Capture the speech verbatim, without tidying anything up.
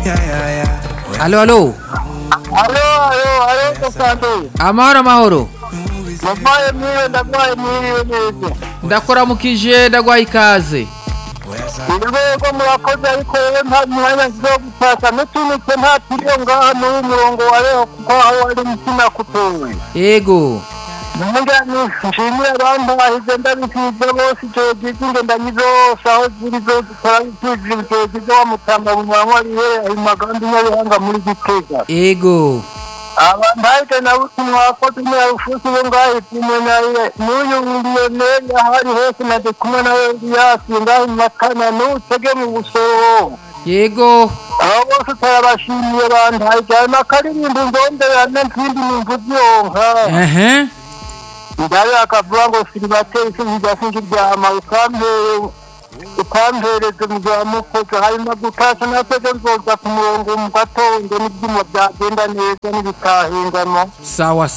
Aló, aló. Aló, aló, aló, Kasando. Amahoro, amahoro. Ndagwaye mwiriwe, ndagwaye mwiriwe neza. Ndakuramukije ndagwaye ikaze. Irwego murakoze ariko rero nta mwanya nzo gutaka n'utunike nta turiyo ngaha n'uyu murongo wareho kuko aho ari umutima kutuwe. Yego. Nanga nshimira abantu bahize ndabisize bose icyo gihe ngendanye zose aho ziri zose turabizize icyo gihe wa mutamba bumwanwa ari he ayo magambo y'abihanga muri Gitega. Yego. Abandaite na butumwa wakoze muri ufusi bo ngahe tumenaye n'uyu miliyoneri ahari hose na dekumwe na Elias ngahe makana n'utege mu busoro. Yego. Abo bose tarabashimiye bandaye cyane akaririmbo ndondera n'izindi mvuzi yonka. Ehe. Ndari akavuga ngo siribateye sinjya sinjyama ukampere ukampereze mu bya mukozi harimo gutashya natwe nzoza ku murongo mu gatondo n'ibyuma byagenda neza n'ibitahingamo. Sawa